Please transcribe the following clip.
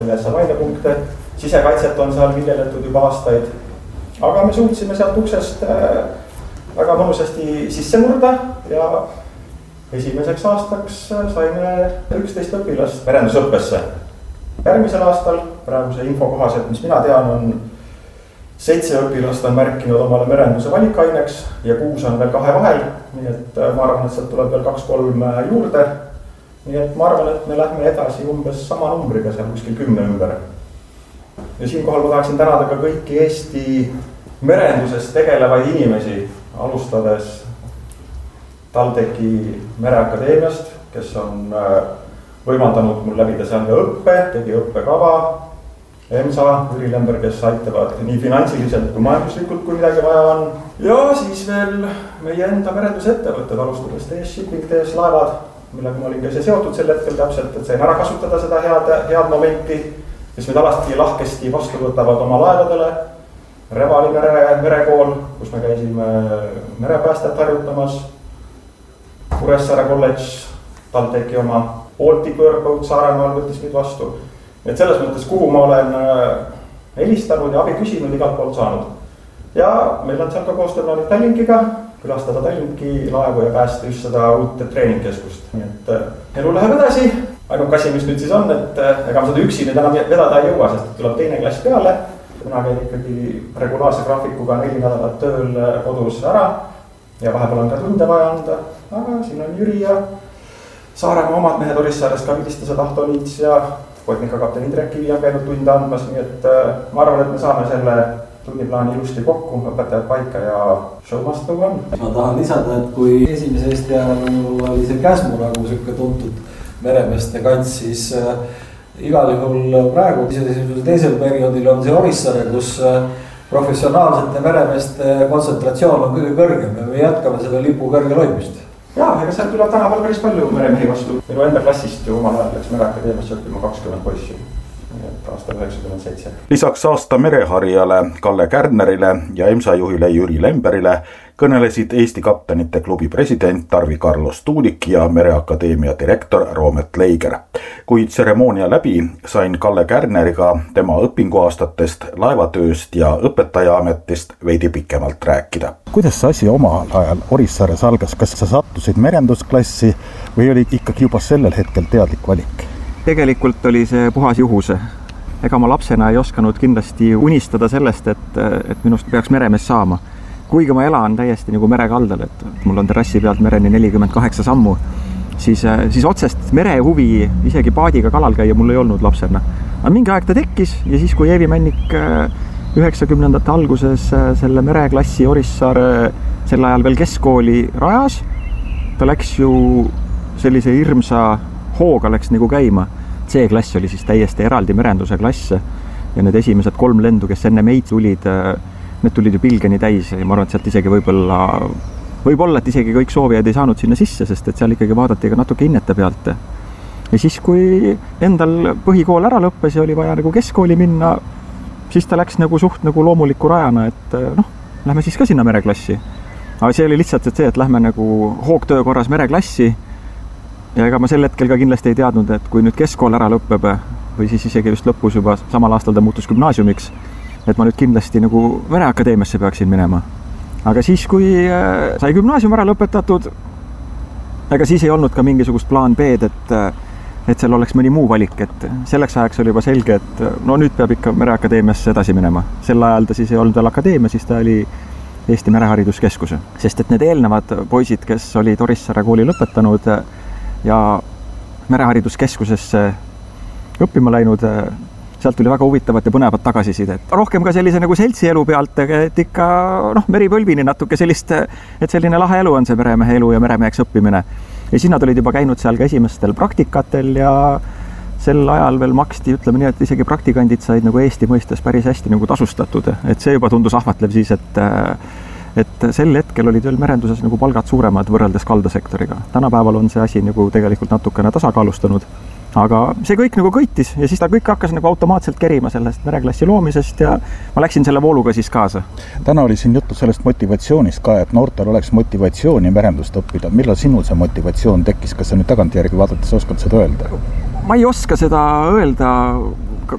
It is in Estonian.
Seal ainepunkte, sisekaitset on seal viljeletud juba aastaid, aga me suutsime sealt uksest väga mõnusasti sisse murda ja esimeseks aastaks saime 11 õpilast merendusõppesse. Järgmisel aastal, praeguse info kohaselt, mis mina tean, on 7 õpilast on märkinud omale merenduse valikaineks ja 6 on veel 2 vahel, nii et ma arvan, et sealt tuleb veel 2-3 juurde. Nii et ma arvan, et me lähme edasi umbes sama numbriga, seal kuskil 10 ümber. Ja siinkohal ma tahaksin tänada ka kõiki Eesti merenduses tegelevaid inimesi, alustades TalTechi Mereakadeemiast, kes on võimaldanud mul läbida seal ka õppe, tegi õppekava, EMSA, Jüri Lember, kes aitavad nii finantsiliselt kui majanduslikult, kui midagi vaja on. Ja siis veel meie enda merendusettevõtted, alustades TS Shipping, TS Laevad, millega ma olin ka ise seotud sel hetkel täpselt, et sain ära kasutada seda head momenti, mis meid alasti lahkesti vastu võtavad oma laevadele. Revali merekool, kus me käisime merepäästet harjutamas. Kuressaare College, TalTechi oma Baltic Workboat Saaremaal võttis meid vastu. Et selles mõttes, kuhu ma olen helistanud ja abi küsinud, igalt poolt saanud. Ja meil on seal ka koostööplaanid Tallinkiga, külastada Tallinki laevu ja päästa just seda uut treeningkeskust. Nii et elu läheb edasi. Ainuke asi, mis nüüd siis on, et ega ma seda üksi nüüd enam vedada ei jõua, sest tuleb teine klass peale. Mina käin ikkagi regulaarse graafikuga 4 nädalat tööl kodus ära ja vahepeal on ka tunde vaja anda. Aga siin on Jüri ja Saaremaa omad mehed Orissaares ka vilistased Ahtoniits ja Potnika kapten Indrek Kivi on käinud tunde andmas. Nii et ma arvan, et me saame selle tunniplaani ilusti kokku, õpetajad paika ja show must go on. Ma tahan lisada, et kui esimese Eesti ajal oli see Käsmu nagu selline tuntud meremeeste kants, siis igal juhul praegu teisel perioodil on see Orissaare, kus professionaalsete meremeeste kontsentratsioon on kõige kõrgem ja me jätkame selle lipu kõrgel hoidmist. Jaa, ega seal tuleb tänapäeval päris palju meremehi vastu. Minu enda klassist ju omal ajal läks Mereakadeemiasse õppima 20 poissi. Aastal 97. Lisaks aasta mereharijale Kalle Kärnerile ja EMSA juhile Jüri Lemberile kõnelesid Eesti kaptenite klubi president Tarvi-Carlos Tuudik ja Mereakadeemia direktor Roomet Leiger. Kui tseremoonia läbi, sain Kalle Kärneriga tema õpinguaastatest, laevatööst ja õpetajaametist veidi pikemalt rääkida. Kuidas see asi omal ajal Orissaares algas? Kas sa sattusid merendusklassi või oli ikkagi juba sellel hetkel teadlik valik? Tegelikult oli see puhas juhuse. Ega ma lapsena ei osanud kindlasti unistada sellest, et minust peaks meremees saama. Kuigi ma elan täiesti nagu merekaldal, et mul on terrassi pealt mereni 48 sammu, siis otsest merehuvi isegi paadiga kalal käia mul ei olnud lapsena. Aga mingi aeg ta tekkis ja siis, kui Eevi Männik 90. alguses selle mereklassi Orissaare sel ajal veel keskkooli rajas, ta läks ju sellise hirmsa hooga läks nagu käima. C-klass oli siis täiesti eraldi merenduse klass ja need esimesed 3 lendu, kes enne meid tulid, need tulid ju pilgeni täis ja ma arvan, et sealt isegi võib-olla, et isegi kõik soovijad ei saanud sinna sisse, sest et seal ikkagi vaadati ka natuke hinnete pealt. Ja siis, kui endal põhikool ära lõppes ja oli vaja nagu keskkooli minna, siis ta läks nagu suht nagu loomuliku rajana, et lähme siis ka sinna mereklassi. Aga see oli lihtsalt see, et lähme nagu hoogtöö korras mereklassi. Ja ega ma sel hetkel ka kindlasti ei teadnud, et kui nüüd keskkool ära lõppeb või siis isegi just lõpus juba samal aastal ta muutus gümnaasiumiks, et ma nüüd kindlasti nagu Mereakadeemiasse peaksin minema. Aga siis, kui sai gümnaasium ära lõpetatud, ega siis ei olnud ka mingisugust plaan B-d, et seal oleks mõni muu valik, et selleks ajaks oli juba selge, et no nüüd peab ikka Mereakadeemiasse edasi minema. Sel ajal ta siis ei olnud veel akadeemia, siis ta oli Eesti Merehariduskeskuse. Sest et need eelnevad poisid, kes olid Orissaare kooli lõpetanud ja Merehariduskeskusesse õppima läinud, sealt tuli väga huvitavat ja põnevat tagasisidet. Rohkem ka sellise nagu seltsielu pealt, et ikka meripõlvini natuke sellist, et selline lahe elu on see meremehe elu ja meremeheks õppimine. Ja siis nad olid juba käinud seal ka esimestel praktikatel ja sel ajal veel maksti, ütleme nii, et isegi praktikandid said nagu Eesti mõistes päris hästi nagu tasustatud. Et see juba tundus ahvatlev siis, et sel hetkel olid veel merenduses nagu palgad suuremad võrreldes kaldasektoriga. Tänapäeval on see asi nagu tegelikult natukene tasakaalustanud. Aga see kõik nagu kõitis ja siis ta kõik hakkas nagu automaatselt kerima sellest mereklassi loomisest ja ma läksin selle vooluga siis kaasa. Täna oli siin juttu sellest motivatsioonist ka, et noortel oleks motivatsiooni merendust õppida. Millal sinul see motivatsioon tekkis? Kas sa nüüd tagantjärgi vaadates oskad seda öelda? Ma ei oska seda öelda